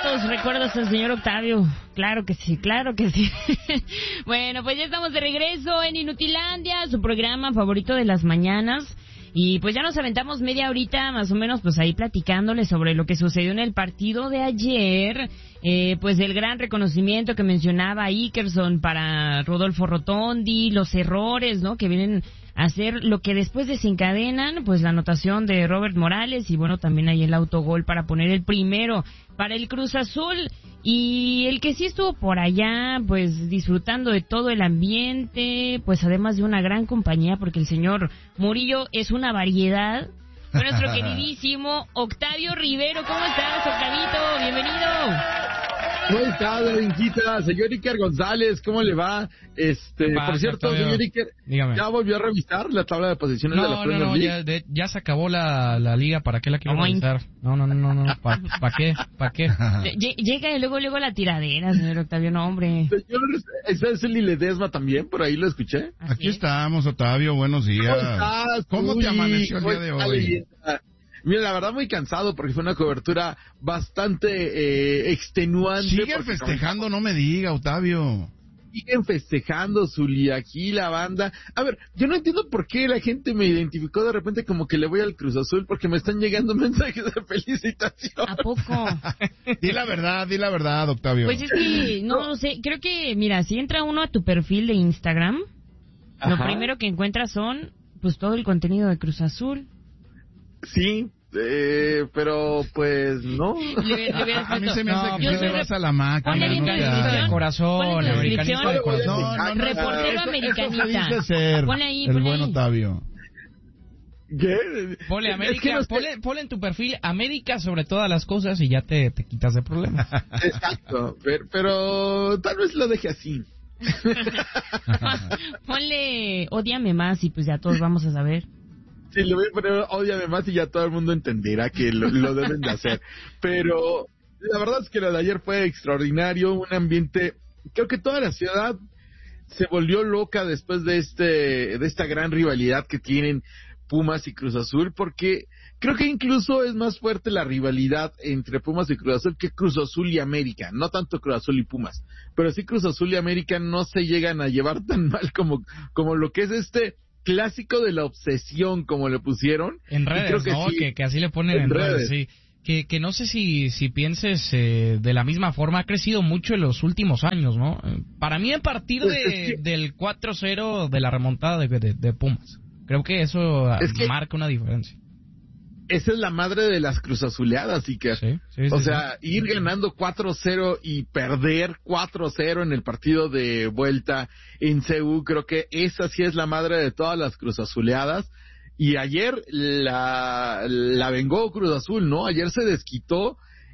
gratos recuerdos al señor Octavio. Claro que sí, claro que sí. Bueno, pues ya estamos de regreso en Inutilandia, su programa favorito de las mañanas. Y pues ya nos aventamos media horita más o menos pues ahí platicándoles sobre lo que sucedió en el partido de ayer, pues el gran reconocimiento que mencionaba Ikerson para Rodolfo Rotondi, los errores, ¿no?, que vienen a hacer lo que después desencadenan pues la anotación de Robert Morales y bueno, también ahí el autogol para poner el primero para el Cruz Azul. Y el que sí estuvo por allá, pues disfrutando de todo el ambiente, pues además de una gran compañía, porque el señor Murillo es una variedad, fue nuestro queridísimo Octavio Rivero. ¿Cómo estás, Octavito? Bienvenido. ¿Cómo está, Benjita? Señor Iker González, ¿cómo le va? Por cierto, Octavio, señor Iker, dígame. ¿ya volvió a revisar la tabla de posiciones de la Premier League? Ya se acabó la liga, ¿para qué la quiero revisar? No, ¿para qué? Llega y luego la tiradera, señor Octavio, no, hombre. Señor, ¿es el Ledesma también? Por ahí lo escuché. Aquí estamos, Octavio, buenos días. ¿Cómo estás? ¿Cómo te amaneció el día de hoy? Mira, la verdad muy cansado porque fue una cobertura bastante extenuante. Siguen festejando, no me diga, Octavio. Siguen festejando, Zuli, aquí la banda. A ver, yo no entiendo por qué la gente me identificó de repente como que le voy al Cruz Azul, porque me están llegando mensajes de felicitación. ¿A poco? Di la verdad, Octavio. Pues es que, no sé, creo que, mira, si entra uno a tu perfil de Instagram, Ajá. Lo primero que encuentras son, pues, todo el contenido de Cruz Azul. Sí, pero pues no. A mí se me hace que te vas a la máquina. Ponle Americanista de corazón, americanista de corazón. No, reportero americanista. Eso dice ser Ponle ahí, el buen Octavio. ¿Qué? Ponle América, Es que no sé. ponle en tu perfil América sobre todas las cosas y ya te quitas de problemas. Exacto, pero tal vez lo deje así. Ponle ódiame más y pues ya todos vamos a saber. Sí, le voy a poner ódiame más y ya todo el mundo entenderá que lo deben de hacer. Pero la verdad es que lo de ayer fue extraordinario, un ambiente, creo que toda la ciudad se volvió loca después de esta gran rivalidad que tienen Pumas y Cruz Azul, porque creo que incluso es más fuerte la rivalidad entre Pumas y Cruz Azul que Cruz Azul y América, no tanto Cruz Azul y Pumas, pero sí Cruz Azul y América no se llegan a llevar tan mal como lo que es este clásico de la obsesión, como le pusieron. En redes, creo que ¿no? sí, Que así le ponen en redes, sí. Que no sé si pienses de la misma forma, ha crecido mucho en los últimos años, ¿no? Para mí, a partir del 4-0 de la remontada de Pumas, creo que eso marca una diferencia. Esa es la madre de las cruzazuleadas, y que, Sí, ir ganando 4-0 y perder 4-0 en el partido de vuelta en CU, creo que esa sí es la madre de todas las cruzazuleadas. Y ayer la vengó Cruz Azul, ¿no? Ayer se desquitó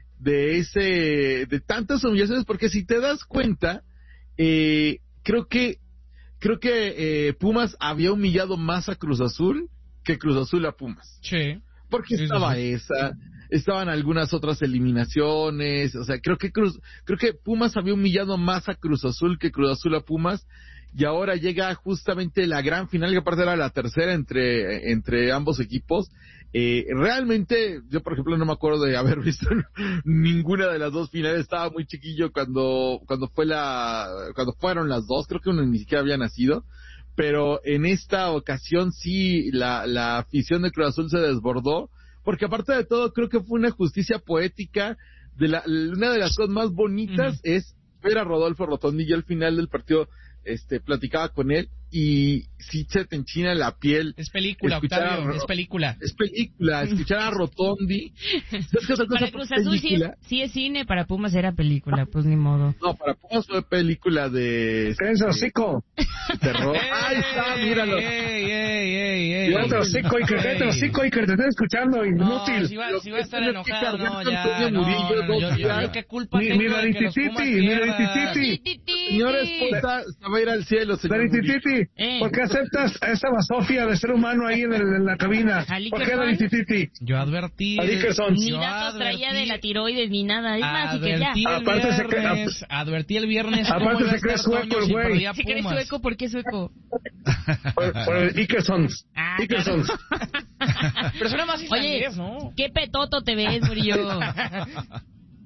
de tantas humillaciones, porque si te das cuenta, creo que Pumas había humillado más a Cruz Azul que Cruz Azul a Pumas. Sí. Porque estaban algunas otras eliminaciones, o sea, creo que Pumas había humillado más a Cruz Azul que Cruz Azul a Pumas, y ahora llega justamente la gran final, que aparte era la tercera entre ambos equipos. Realmente, yo por ejemplo no me acuerdo de haber visto ninguna de las dos finales, estaba muy chiquillo cuando fueron las dos, creo que uno ni siquiera había nacido. Pero en esta ocasión sí la afición de Cruz Azul se desbordó, porque aparte de todo creo que fue una justicia poética. Una de las cosas más bonitas es ver a Rodolfo Rotondi, y al final del partido platicaba con él y sí se te enchina la piel. Es película, Octavio, es película. Es película, escuchar a Rotondi. ¿Sabes qué otra cosa? Para Cruz Azul sí es cine, para Pumas era película, pues ni modo. No, para Pumas fue película de... hocico! Terror. Ahí está, míralo. Cállate el hocico, Iker, te estoy escuchando, inútil. Si va a estar enojado, yo qué culpa tengo de que los Pumas pierdan. Señora esposa, se va a ir al cielo, señor Daritititi, ¿por qué aceptas a esa basofia de ser humano ahí en la cabina? ¿Por qué, Daritititi? Yo advertí. Ni datos traía de la tiroides ni nada. Es más, que ya. Advertí el viernes. Aparte se cree sueco el güey. ¿Se cree sueco? ¿Por qué sueco? Por el Ikersons. Ikersons. Pero suena más Oye, islandés, ¿no? qué petoto te ves, Murillo.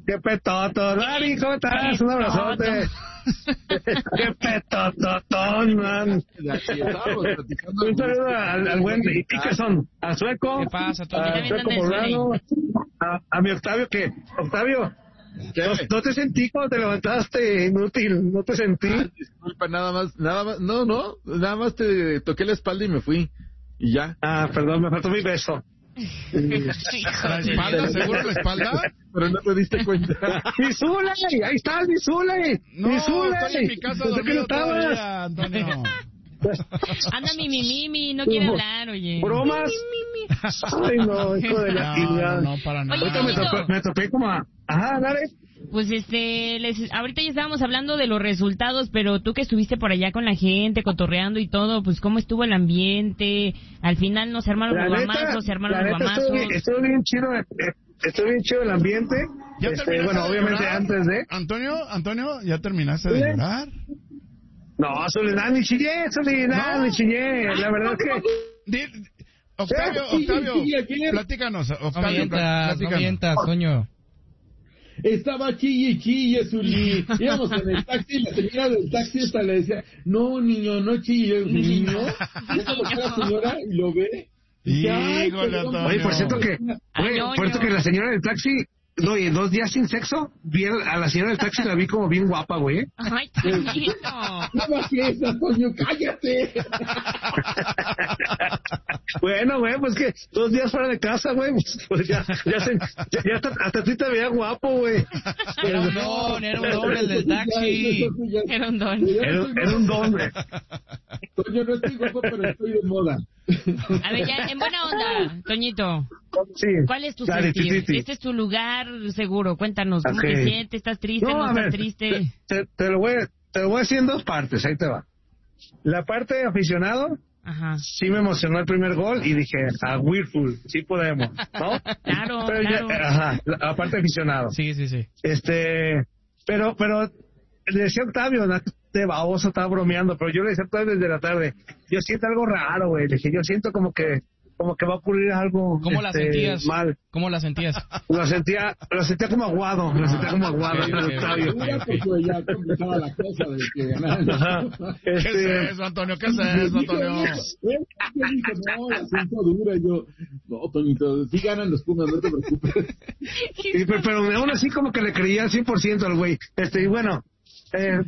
qué petoto, Dari, ¿cómo estás? Un abrazote. Qué petototón, man. Un saludo al buen, ¿y qué son? A Sueco. ¿Qué pasa, Toño? A Sueco Poblano, a mi Octavio, que Octavio, no te sentí cuando te levantaste, inútil, no te sentí. Disculpa, nada más, nada más te toqué la espalda y me fui, y ya. Perdón, me faltó mi beso. ¿La espalda? ¿Seguro la espalda? Pero no te diste cuenta. ¡Mi Zule! ¡Ahí está mi Zule! No, ¡Mi Zule! estoy en mi casa dormido todavía, Antonio. Anda mi, no quiere hablar, oye. ¿Bromas? Ay, no, hijo de la chingada. No, para nada. Oye, Ahorita me topé como a... Ajá, dale. Pues ahorita ya estábamos hablando de los resultados, pero tú que estuviste por allá con la gente, cotorreando y todo, pues cómo estuvo el ambiente, al final no se armaron los guamazos, se armaron los guamazos. Estuvo bien chido el ambiente. Bueno, obviamente antes de... Antonio, ¿ya terminaste de llorar? No, Soledad, ni chillé. La verdad es que... Octavio, platícanos. Octavio, no mientas, Toño. Estaba chille, Zuli. Íbamos en el taxi y la señora del taxi hasta le decía, no, niño, no chille. Niño, la señora y lo ve. Híjole, Antonio. Oye, por cierto que la señora del taxi, no, y 2 días sin sexo, vi a la señora del taxi, la vi como bien guapa, güey. Ay, Toñito. No hagas eso, Toño, cállate. Bueno, güey, pues que 2 días fuera de casa, güey, pues ya hasta ti te veía guapo, güey. Era un don el del taxi. Era un don. Era un don, güey. Toño, no estoy guapo, pero estoy de moda. A ver, ya, en buena onda, Toñito. Sí. ¿Cuál es tu sentir? Este es tu lugar seguro. Cuéntanos, ¿cómo te sientes? ¿Estás triste? ¿No estás triste? Te lo voy a decir en 2 partes, ahí te va. La parte de aficionado, ajá, sí me emocionó el primer gol y dije, Whirlpool, sí podemos, ¿no? Claro, pero claro. La parte de aficionado. Sí. Pero le decía a Octavio, de baboso, estaba bromeando, pero yo le decía a Octavio desde la tarde, yo siento algo raro, güey, le dije, yo siento como que va a ocurrir algo ¿Cómo la sentías? mal. ¿Cómo la sentías? Lo sentía como aguado, Octavio. Ya complicaba la cosa de que ganaron. ¿Qué es eso, Antonio? No, la siento dura. Yo, no, Toñito, sí ganan los Pumas, no te preocupes. Pero aún así como que le creía al 100% al güey. Y bueno,